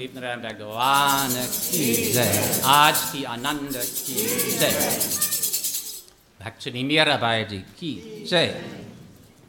गरीब नारायण भगवान की जय, आज की आनंद की जय, भक्त श्री मीराबाई जी की जय।